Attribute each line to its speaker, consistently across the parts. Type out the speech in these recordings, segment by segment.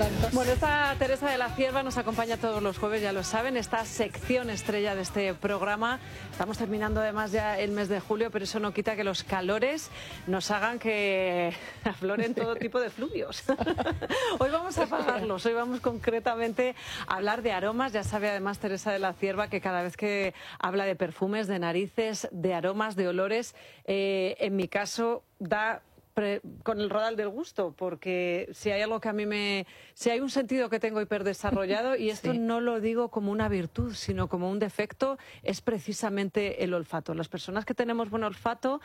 Speaker 1: tanto.
Speaker 2: Bueno, esta Teresa de la Cierva nos acompaña todos los jueves, ya lo saben, esta sección estrella de este programa. Estamos terminando además ya el mes de julio, pero eso no quita que los calores nos hagan que afloren todo tipo de fluvios. Hoy vamos a apagarlos, hoy vamos concretamente a hablar de aromas. Ya sabe además Teresa de la Cierva que cada vez que habla de perfumes, de narices, de aromas, de olores, en mi caso da con el rodal del gusto, porque si hay algo que a mí si hay un sentido que tengo hiperdesarrollado, y esto no lo digo como una virtud, sino como un defecto, es precisamente el olfato. Las personas que tenemos buen olfato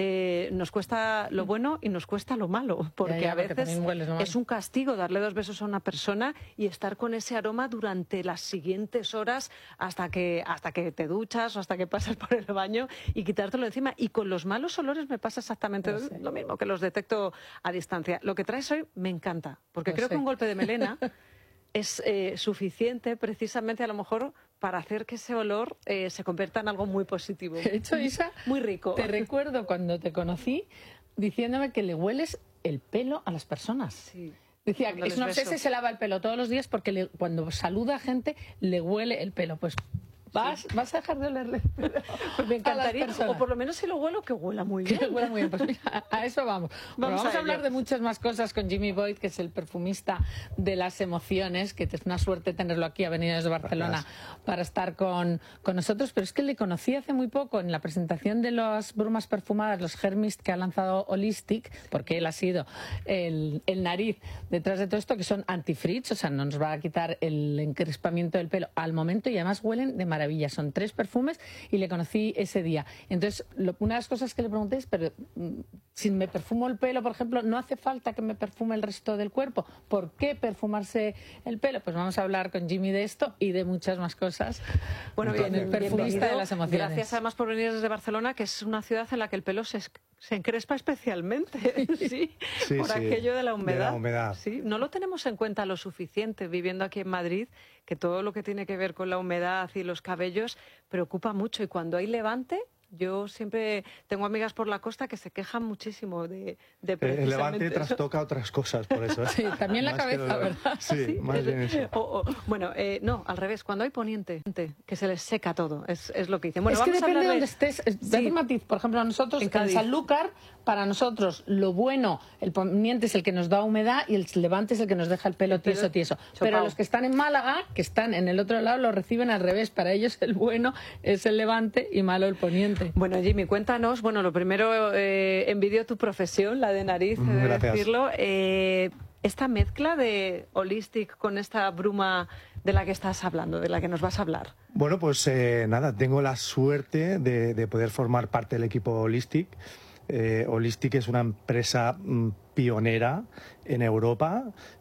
Speaker 2: nos cuesta lo bueno y nos cuesta lo malo, porque a veces es un castigo darle 2 besos a una persona y estar con ese aroma durante las siguientes horas hasta que te duchas o hasta que pasas por el baño y quitártelo encima. Y con los malos olores me pasa exactamente lo mismo, que los detecto a distancia. Lo que traes hoy me encanta, porque creo que un golpe de melena es suficiente precisamente a lo mejor para hacer que ese olor se convierta en algo muy positivo.
Speaker 1: De hecho, Isa,
Speaker 2: muy rico.
Speaker 1: Te recuerdo cuando te conocí diciéndome que le hueles el pelo a las personas.
Speaker 2: Sí.
Speaker 1: Decía que es una obsesión y se lava el pelo todos los días porque cuando saluda a gente le huele el pelo. Pues vas a dejar de olerle el pelo.
Speaker 2: Pues me encantaría, o por lo menos si lo huelo, que huela muy bien.
Speaker 1: Que huela muy bien. Pues mira, a eso vamos. Vamos a hablar de muchas más cosas con Jimmy Boyd, que es el perfumista de las emociones, que es una suerte tenerlo aquí, ha venido desde Barcelona para estar con nosotros, pero es que le conocí hace muy poco en la presentación de las brumas perfumadas, los Hermist que ha lanzado Holistic, porque él ha sido el nariz detrás de todo esto, que son anti-frizz, o sea, no nos va a quitar el encrespamiento del pelo al momento, y además huelen de maravilla. Son 3 perfumes y le conocí ese día. Entonces, una de las cosas que le pregunté es, pero si me perfumo el pelo, por ejemplo, ¿no hace falta que me perfume el resto del cuerpo? ¿Por qué perfumarse el pelo? Pues vamos a hablar con Jimmy de esto y de muchas más cosas.
Speaker 2: Bueno, bien,
Speaker 1: el perfumista de las emociones.
Speaker 2: Gracias además por venir desde Barcelona, que es una ciudad en la que el pelo se encrespa especialmente, por aquello de la humedad. Sí, no lo tenemos en cuenta lo suficiente viviendo aquí en Madrid, que todo lo que tiene que ver con la humedad y los cabellos preocupa mucho, y cuando hay levante, yo siempre tengo amigas por la costa que se quejan muchísimo de precisamente
Speaker 3: el levante
Speaker 2: eso.
Speaker 3: trastoca otras cosas, por eso.
Speaker 1: Sí, también la cabeza, ¿verdad?
Speaker 3: Sí, más bien eso.
Speaker 2: Bueno, no, al revés, cuando hay poniente, que se les seca todo, es lo que dicen. Bueno,
Speaker 1: es que
Speaker 2: vamos
Speaker 1: depende
Speaker 2: a
Speaker 1: de donde estés. Un matiz, por ejemplo, nosotros en Sanlúcar, para nosotros lo bueno, el poniente es el que nos da humedad y el levante es el que nos deja el pelo tieso. Pero los que están en Málaga, que están en el otro lado, lo reciben al revés. Para ellos el bueno es el levante y malo el poniente.
Speaker 2: Bueno, Jimmy, cuéntanos, bueno, lo primero, envidio tu profesión, la de nariz, de decirlo. Esta mezcla de Holistic con esta bruma de la que estás hablando, de la que nos vas a hablar.
Speaker 3: Bueno, pues nada, tengo la suerte de poder formar parte del equipo Holistic. Holistic es una empresa pionera en Europa,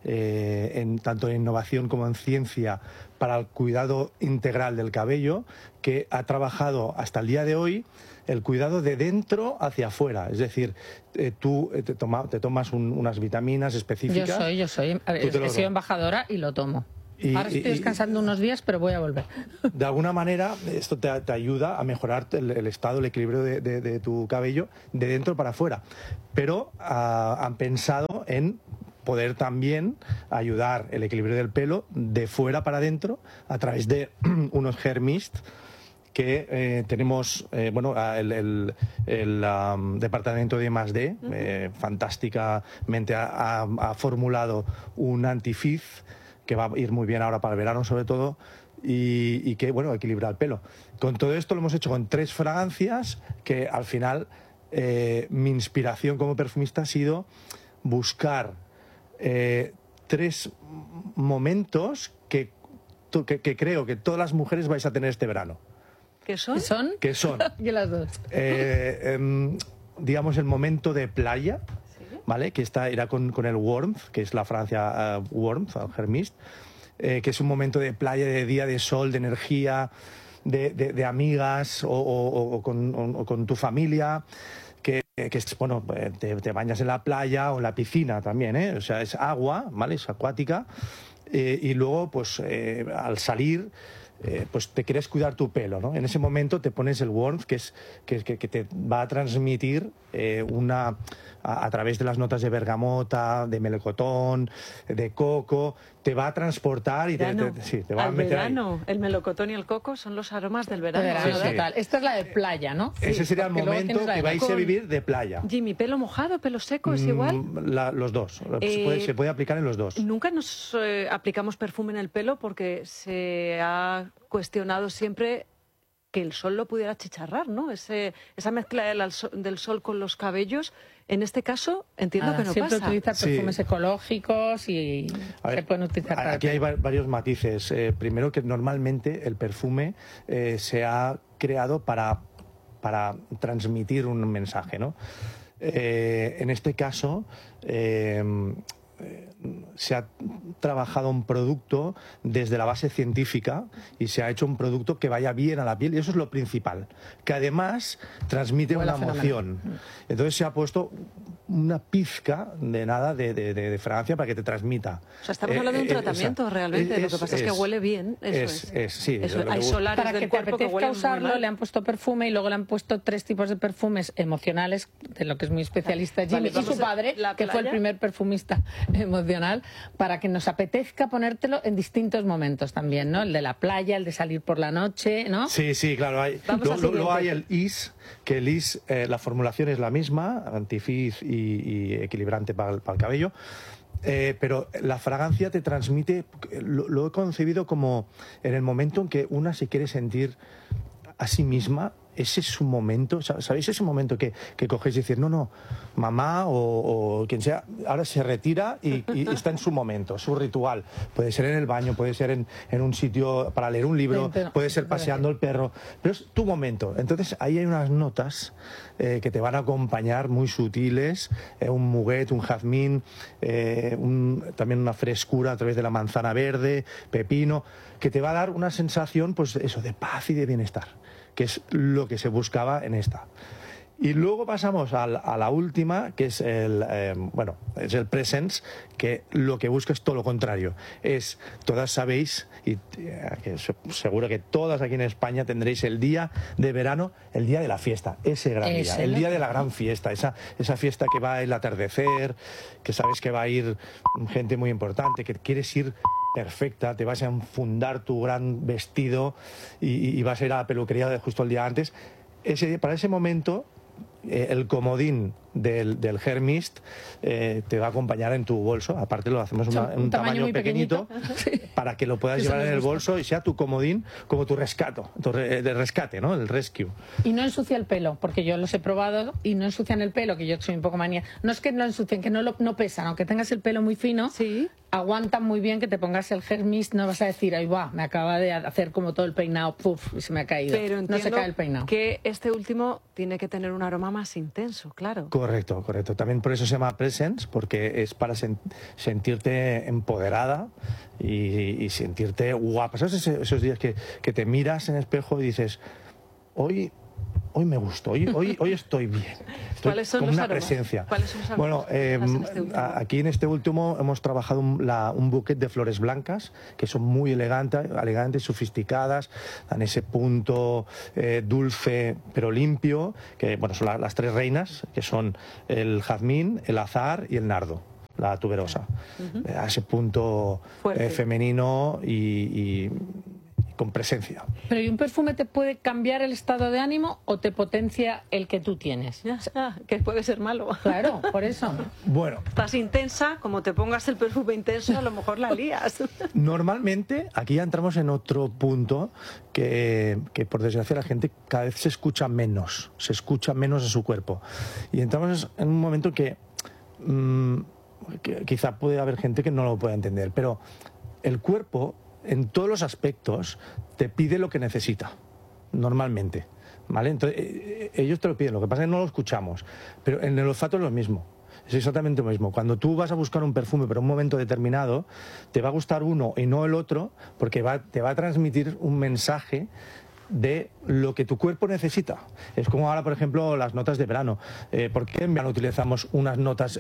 Speaker 3: tanto en innovación como en ciencia para el cuidado integral del cabello, que ha trabajado hasta el día de hoy el cuidado de dentro hacia afuera. Es decir, tú te tomas unas vitaminas específicas.
Speaker 1: Yo soy. He sido embajadora y lo tomo. Ahora estoy descansando unos días, pero voy a volver.
Speaker 3: De alguna manera, esto te ayuda a mejorar el estado, el equilibrio de tu cabello de dentro para afuera. Pero han pensado en poder también ayudar el equilibrio del pelo de fuera para adentro a través de unos Hermist que tenemos, el departamento de I+D, fantásticamente ha formulado un antifrizz que va a ir muy bien ahora para el verano sobre todo, y que, bueno, equilibra el pelo. Con todo esto lo hemos hecho con 3 fragancias que al final mi inspiración como perfumista ha sido buscar 3 momentos que creo que todas las mujeres vais a tener este verano.
Speaker 2: ¿Qué son?
Speaker 3: ¿Qué son?
Speaker 1: ¿Qué las dos?
Speaker 3: Digamos el momento de playa, ¿vale? Que irá con el Warmth, que es la fragancia Warmth, Hermist, que es un momento de playa, de día de sol, de energía, de amigas o con tu familia, que es, bueno, te bañas en la playa o en la piscina también, ¿eh? O sea, es agua, ¿vale? Es acuática, y luego, pues, al salir pues te quieres cuidar tu pelo, ¿no? En ese momento te pones el warmth, que te va a transmitir a través de las notas de bergamota, de melocotón, de coco, te va a transportar y te va a meter
Speaker 2: verano. El melocotón y el coco son los aromas del verano.
Speaker 1: Total. Esta es la de playa, ¿no?
Speaker 3: Ese sería el momento que vais a vivir de playa.
Speaker 2: Jimmy, ¿pelo mojado, pelo seco es igual?
Speaker 3: Los dos. Se puede aplicar en los dos.
Speaker 2: Nunca nos aplicamos perfume en el pelo porque se ha cuestionado siempre que el sol lo pudiera achicharrar, ¿no? Esa mezcla del sol con los cabellos, en este caso entiendo que no
Speaker 1: siempre
Speaker 2: pasa.
Speaker 1: Siempre utilizar perfumes ecológicos y se pueden utilizar para
Speaker 3: aquí hay varios matices. Primero, que normalmente el perfume se ha creado para transmitir un mensaje, ¿no? En este caso se ha trabajado un producto desde la base científica y se ha hecho un producto que vaya bien a la piel, y eso es lo principal, que además transmite una emoción. Entonces se ha puesto una pizca de fragancia para que te transmita.
Speaker 2: O sea, estamos hablando de un tratamiento realmente, lo que pasa es que huele bien.
Speaker 3: Sí,
Speaker 2: hay solares
Speaker 1: para
Speaker 2: del
Speaker 1: que te
Speaker 2: cuerpo
Speaker 1: apetezca
Speaker 2: que huelen
Speaker 1: usarlo,
Speaker 2: muy mal.
Speaker 1: le han puesto perfume y luego le han puesto 3 tipos de perfumes emocionales, de lo que es muy especialista Jimmy, y su padre, que fue el primer perfumista emocional, para que nos apetezca ponértelo en distintos momentos también, ¿no? El de la playa, el de salir por la noche, ¿no?
Speaker 3: Sí, claro. Luego hay el IS, que el IS, la formulación es la misma, antifrizz y equilibrante para el cabello. Pero la fragancia te transmite, lo he concebido como en el momento en que una se quiere sentir a sí misma. Ese es su momento, ¿sabéis? Ese momento que cogéis y decir, no, mamá o quien sea, ahora se retira y está en su momento, su ritual. Puede ser en el baño, puede ser en un sitio para leer un libro, puede ser paseando el perro, pero es tu momento. Entonces ahí hay unas notas que te van a acompañar muy sutiles, un muguet, un jazmín, también una frescura a través de la manzana verde, pepino, que te va a dar una sensación, pues eso, de paz y de bienestar, que es lo que se buscaba en esta. Y luego pasamos a la última, que es es el Presence, que lo que busca es todo lo contrario. Todas sabéis, y que seguro que todas aquí en España tendréis el día de verano, el día de la fiesta, ese gran día, el día de la gran fiesta, esa fiesta que va el atardecer, que sabes que va a ir gente muy importante, que quieres ir perfecta, te vas a enfundar tu gran vestido y vas a ir a la peluquería justo el día antes. Para ese momento, el comodín del Hair Mist te va a acompañar en tu bolso. Aparte lo hacemos en un tamaño muy pequeñito para que lo puedas llevar en el bolso y sea tu comodín como tu rescate, ¿no? El rescue.
Speaker 1: Y no ensucia el pelo, porque yo los he probado y no ensucian el pelo, que yo soy un poco manía. No es que no ensucien, que no pesan, aunque tengas el pelo muy fino, aguantan muy bien que te pongas el Hair Mist, no vas a decir, ay, va, me acaba de hacer como todo el peinado, puf, y se me ha caído.
Speaker 2: Pero
Speaker 1: no se cae el peinado.
Speaker 2: Que este último tiene que tener un aroma más intenso, claro.
Speaker 3: Correcto. También por eso se llama Presence, porque es para sentirte empoderada y sentirte guapa. ¿Sabes esos días que te miras en el espejo y dices, hoy me gusto, hoy estoy bien,
Speaker 2: ¿Cuáles son
Speaker 3: con
Speaker 2: los
Speaker 3: una
Speaker 2: aromas?
Speaker 3: presencia?
Speaker 2: ¿Cuáles son los aromas?
Speaker 3: Aquí en este último hemos trabajado un bouquet de flores blancas que son muy elegantes, sofisticadas, dan ese punto dulce pero limpio, que son las 3 reinas, que son el jazmín, el azahar y el nardo, la tuberosa. A ese punto femenino y con presencia.
Speaker 1: Pero ¿y un perfume te puede cambiar el estado de ánimo o te potencia el que tú tienes?
Speaker 2: Que puede ser malo.
Speaker 1: Claro, por eso.
Speaker 3: Bueno.
Speaker 2: Estás intensa, como te pongas el perfume intenso, a lo mejor la lías.
Speaker 3: Normalmente, aquí ya entramos en otro punto que por desgracia la gente cada vez se escucha menos a su cuerpo. Y entramos en un momento que quizá puede haber gente que no lo pueda entender, pero el cuerpo en todos los aspectos te pide lo que necesita, normalmente, ¿vale? Entonces, ellos te lo piden, lo que pasa es que no lo escuchamos, pero en el olfato es lo mismo, es exactamente lo mismo. Cuando tú vas a buscar un perfume para un momento determinado, te va a gustar uno y no el otro, porque te va a transmitir un mensaje de lo que tu cuerpo necesita. Es como ahora, por ejemplo, las notas de verano. ¿Por qué en verano utilizamos unas notas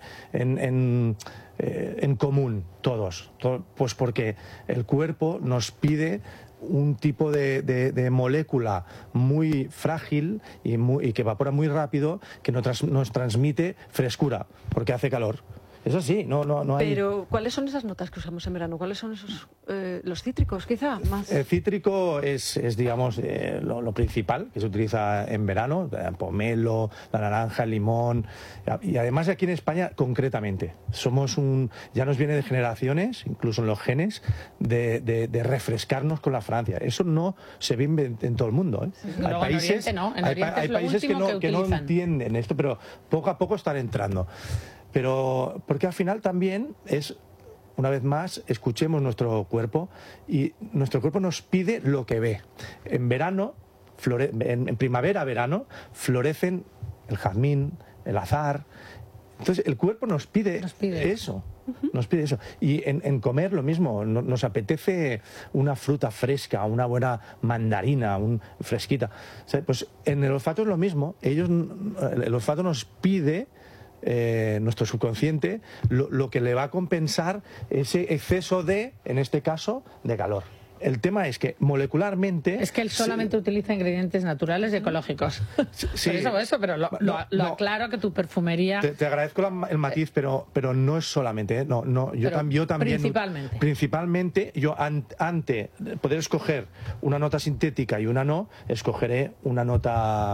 Speaker 3: en común todos? Pues porque el cuerpo nos pide un tipo de molécula muy frágil y que evapora muy rápido, que nos transmite frescura, porque hace calor. Eso sí, no hay...
Speaker 2: Pero, ¿cuáles son esas notas que usamos en verano? ¿Cuáles son esos, los cítricos, quizá? Más.
Speaker 3: El cítrico es digamos, lo principal que se utiliza en verano, el pomelo, la naranja, el limón. Y además aquí en España, concretamente, ya nos viene de generaciones, incluso en los genes, de refrescarnos con la Francia. Eso no se ve en todo el mundo, ¿eh?
Speaker 1: No, hay países, hay
Speaker 3: países que no entienden esto, pero poco a poco están entrando. Pero porque al final también es, una vez más, escuchemos nuestro cuerpo, y nuestro cuerpo nos pide lo que ve. En verano, en primavera, verano, florecen el jazmín, el azahar. Entonces el cuerpo nos pide eso. Nos pide eso. Y en comer lo mismo, nos apetece una fruta fresca, una buena mandarina, fresquita. O sea, pues en el olfato es lo mismo. El olfato nos pide, nuestro subconsciente, lo que le va a compensar ese exceso en este caso, de calor. El tema es que molecularmente...
Speaker 1: Es que él solamente utiliza ingredientes naturales y ecológicos. Sí, por eso, pero lo aclaro, que tu perfumería...
Speaker 3: Te agradezco el matiz, pero no es solamente, ¿eh? Yo también... Principalmente, yo ante poder escoger una nota sintética y una no, escogeré una nota...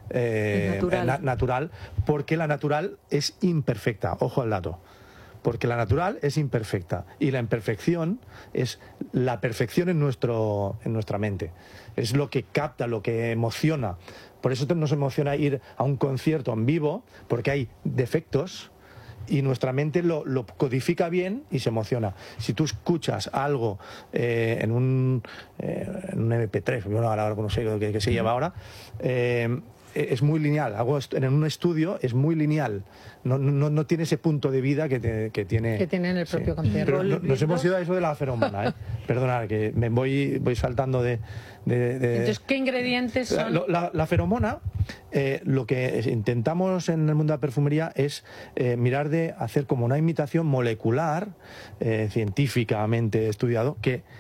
Speaker 3: natural, porque la natural es imperfecta, ojo al dato, porque la natural es imperfecta y la imperfección es la perfección en nuestra mente, es lo que capta, lo que emociona. Por eso nos emociona ir a un concierto en vivo, porque hay defectos y nuestra mente lo codifica bien y se emociona. Si tú escuchas algo en un MP3, yo ahora no sé qué se lleva ahora, es muy lineal. En un estudio es muy lineal. No tiene ese punto de vida que tiene...
Speaker 1: Que tiene en el propio concierto.
Speaker 3: Pero nos hemos ido a eso de la feromona, ¿eh? Perdonad, que me voy saltando de...
Speaker 1: Entonces, ¿qué ingredientes son?
Speaker 3: La feromona, lo que intentamos en el mundo de la perfumería es mirar de hacer como una imitación molecular, científicamente estudiado,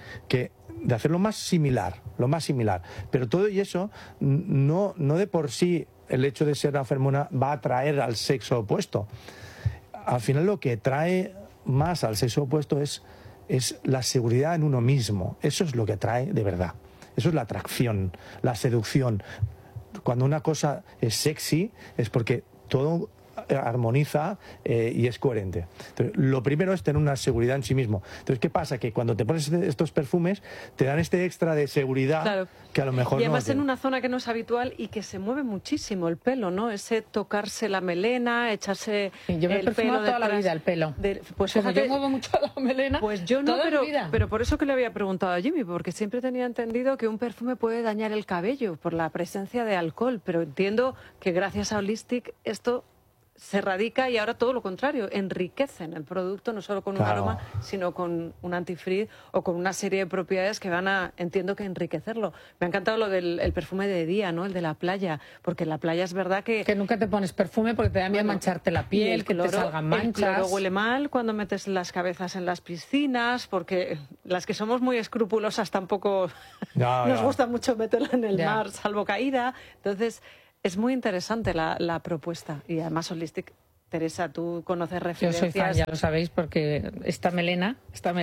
Speaker 3: de hacerlo más similar, pero todo y eso no de por sí el hecho de ser una feromona va a atraer al sexo opuesto. Al final lo que trae más al sexo opuesto es la seguridad en uno mismo. Eso es lo que atrae de verdad. Eso es la atracción, la seducción. Cuando una cosa es sexy es porque todo armoniza y es coherente. Entonces, lo primero es tener una seguridad en sí mismo. Entonces, ¿qué pasa? Que cuando te pones estos perfumes te dan este extra de seguridad, claro, que a lo mejor
Speaker 2: y además
Speaker 3: no
Speaker 2: en una zona que no es habitual y que se mueve muchísimo el pelo, ¿no? Ese tocarse la melena, echarse
Speaker 1: yo me perfumo toda la vida el pelo.
Speaker 2: Pues
Speaker 1: como
Speaker 2: fíjate,
Speaker 1: yo muevo mucho la melena,
Speaker 2: pues yo no,
Speaker 1: toda
Speaker 2: pero por eso que le había preguntado a Jimmy, porque siempre tenía entendido que un perfume puede dañar el cabello por la presencia de alcohol, pero entiendo que gracias a Holistic esto se radica y ahora todo lo contrario, enriquecen el producto no solo con un aroma, sino con un antifreeze o con una serie de propiedades que van a, entiendo que enriquecerlo. Me ha encantado lo del perfume de día, ¿no? El de la playa, porque en la playa es verdad que
Speaker 1: nunca te pones perfume porque te da miedo mancharte la piel, que te salgan manchas.
Speaker 2: El cloro huele mal cuando metes las cabezas en las piscinas, porque las que somos muy escrupulosas tampoco nos gusta mucho meterla en el mar, salvo caída. Entonces, es muy interesante la propuesta y además Holistic, Teresa, tú conoces referencias.
Speaker 1: Yo soy fan, ya lo sabéis, porque esta melena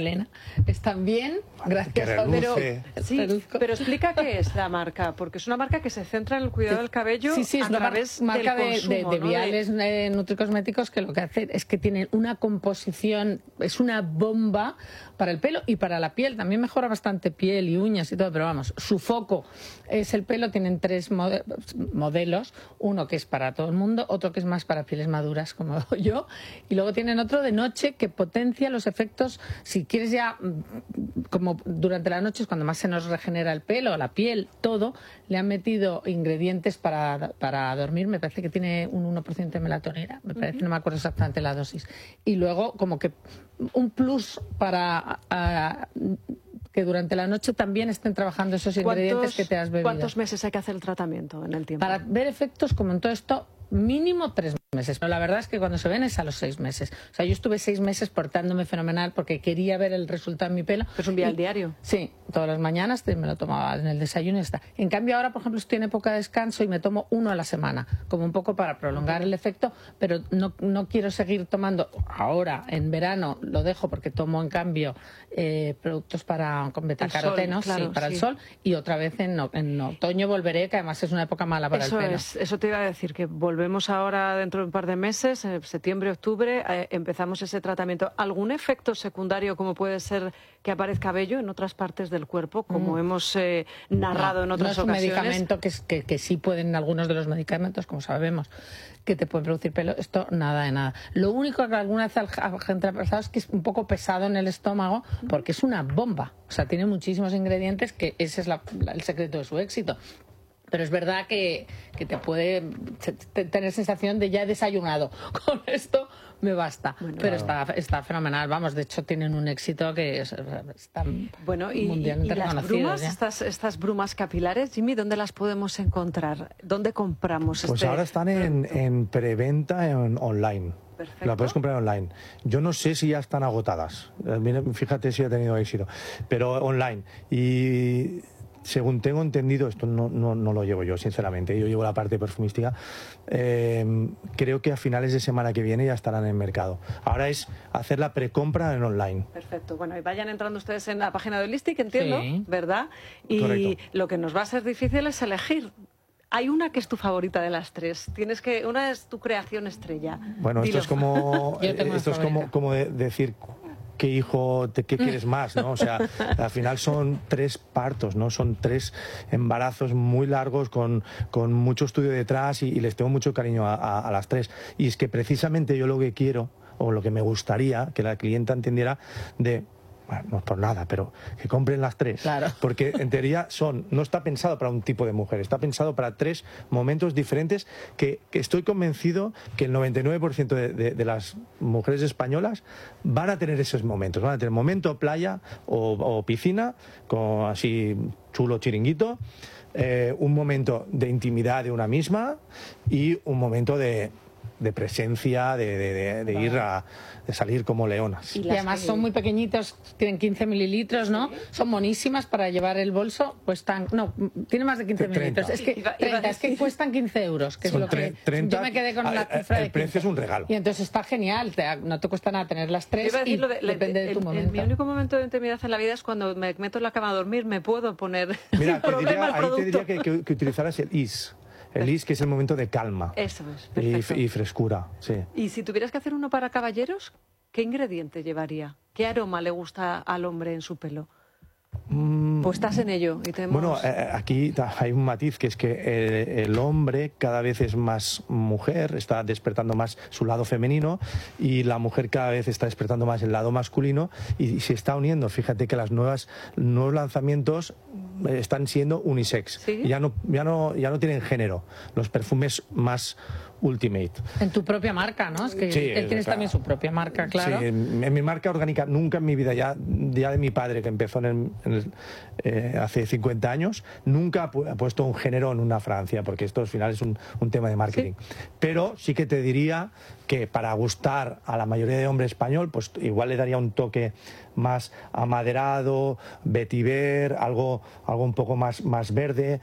Speaker 1: es también gracias a
Speaker 2: pero explica qué es la marca, porque es una marca que se centra en el cuidado del cabello
Speaker 1: es una marca de viales nutricosméticos que lo que hace es que tienen una composición, es una bomba para el pelo y para la piel, también mejora bastante piel y uñas y todo, pero vamos, su foco es el pelo. Tienen 3 modelos, uno que es para todo el mundo, otro que es más para pieles maduras como yo, y luego tienen otro de noche que potencia los efectos, si quieres ya, como durante la noche es cuando más se nos regenera el pelo, la piel, todo, le han metido ingredientes para dormir, me parece que tiene un 1% de melatonina, me parece, no me acuerdo exactamente la dosis, y luego como que un plus para que durante la noche también estén trabajando esos ingredientes que te has bebido.
Speaker 2: ¿Cuántos meses hay que hacer el tratamiento en el tiempo?
Speaker 1: Para ver efectos, como en todo esto, mínimo 3 meses. Pero la verdad es que cuando se ven es a los 6 meses. O sea, yo estuve 6 meses portándome fenomenal porque quería ver el resultado en mi pelo.
Speaker 2: ¿Es un vial diario?
Speaker 1: Sí, todas las mañanas me lo tomaba en el desayuno y está. En cambio ahora, por ejemplo, estoy en época de descanso y me tomo 1 a la semana, como un poco para prolongar el efecto, pero no quiero seguir tomando. Ahora, en verano, lo dejo porque tomo en cambio productos con betacarotenos para el sol, y otra vez en otoño volveré, que además es una época mala para el pelo.
Speaker 2: Eso te iba a decir, que volvemos ahora dentro de un par de meses, en septiembre, octubre, empezamos ese tratamiento. ¿Algún efecto secundario, como puede ser que aparezca vello en otras partes del cuerpo, como hemos narrado en otras ocasiones?
Speaker 1: No es un medicamento que sí pueden, algunos de los medicamentos, como sabemos, que te pueden producir pelo. Esto nada de nada. Lo único que alguna vez a gente ha pasado es que es un poco pesado en el estómago, porque es una bomba. O sea, tiene muchísimos ingredientes, que ese es el secreto de su éxito. Pero es verdad que te puede tener sensación de ya he desayunado. Con esto me basta. Bueno, pero está fenomenal. Vamos, de hecho tienen un éxito que está mundialmente reconocido.
Speaker 2: ¿Y las brumas, estas brumas capilares, Jimmy, dónde las podemos encontrar? ¿Dónde compramos?
Speaker 3: Pues ahora están en preventa online.
Speaker 2: Perfecto.
Speaker 3: La puedes comprar online. Yo no sé si ya están agotadas. Fíjate si ha tenido éxito. Pero online. Y según tengo entendido, esto no lo llevo yo, sinceramente, yo llevo la parte perfumística, creo que a finales de semana que viene ya estarán en el mercado. Ahora es hacer la precompra en online.
Speaker 2: Perfecto, bueno, y vayan entrando ustedes en la página de Holistic, entiendo, sí, ¿verdad? Y correcto. Lo que nos va a ser difícil es elegir. Hay una que es tu favorita de las tres. Una es tu creación estrella.
Speaker 3: Bueno, esto es como decir qué hijo, qué quieres más, ¿no? O sea, al final son 3 partos, ¿no? Son 3 embarazos muy largos con mucho estudio detrás y les tengo mucho cariño a las 3. Y es que precisamente yo lo que quiero, o lo que me gustaría que la clienta entendiera bueno, no es por nada, pero que compren las 3.
Speaker 1: Claro.
Speaker 3: Porque en teoría no está pensado para un tipo de mujer, está pensado para 3 momentos diferentes que estoy convencido que el 99% de las mujeres españolas van a tener esos momentos. Van a tener momento playa o piscina, con así chulo chiringuito, un momento de intimidad de una misma y un momento de presencia, de ir de salir como leonas.
Speaker 1: Y además son muy pequeñitos, tienen 15 mililitros, ¿no? Sí. Son monísimas para llevar el bolso, cuestan, no, tiene más de 15 mililitros. Es que 30, es que cuestan 15 euros, que son es lo que 30, yo me quedé con la cifra de 15.
Speaker 3: El precio es un regalo.
Speaker 1: Y entonces está genial, no te cuesta nada tener las 3 y depende de tu momento.
Speaker 2: Mi único momento de intimidad en la vida es cuando me meto en la cama a dormir, me puedo poner
Speaker 3: Mira, ahí te diría que utilizaras el IS. El IS, que es el momento de calma.
Speaker 2: Eso es, perfecto.
Speaker 3: Y frescura, sí.
Speaker 2: Y si tuvieras que hacer uno para caballeros, ¿qué ingrediente llevaría? ¿Qué aroma le gusta al hombre en su pelo? Pues estás en ello. Y
Speaker 3: Bueno, aquí hay un matiz, que es que el hombre cada vez es más mujer, está despertando más su lado femenino, y la mujer cada vez está despertando más el lado masculino, y se está uniendo. Fíjate que los nuevos lanzamientos están siendo unisex.
Speaker 2: ¿Sí?
Speaker 3: Ya no tienen género. Los perfumes más ultimate.
Speaker 1: En tu propia marca, ¿no? Es que sí, él tienes también su propia marca, claro.
Speaker 3: Sí, en mi marca orgánica, nunca en mi vida, ya de mi padre, que empezó hace 50 años, nunca ha puesto un género en una fragancia, porque esto al final es un tema de marketing. Sí. Pero sí que te diría que para gustar a la mayoría de hombre español, pues igual le daría un toque más amaderado, vetiver, algo un poco más verde,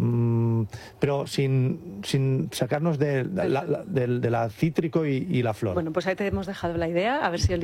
Speaker 3: pero sin sacarnos de la cítrico y la flor.
Speaker 2: Bueno, pues ahí te hemos dejado la idea, a ver si el